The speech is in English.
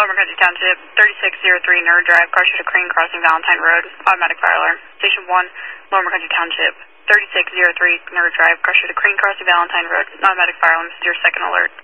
Lower Country Township, 3603 Nerd Drive, Crusher to Crane Crossing, Valentine Road, automatic fire alarm. Station 1, Lower Country Township, 3603 Nerd Drive, Crusher to Crane Crossing, Valentine Road, automatic fire alarm. This is your second alert.